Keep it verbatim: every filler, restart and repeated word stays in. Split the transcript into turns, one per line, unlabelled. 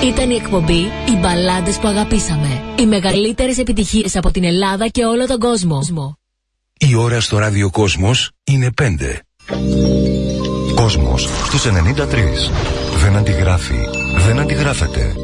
Ήταν η εκπομπή «Οι μπαλάντες που αγαπήσαμε». Οι μεγαλύτερες επιτυχίες από την Ελλάδα και όλο τον κόσμο.
Η ώρα στο ράδιο Κόσμος είναι πέντε.
Κόσμος στους ενενήντα τρία. Δεν αντιγράφει, δεν αντιγράφεται.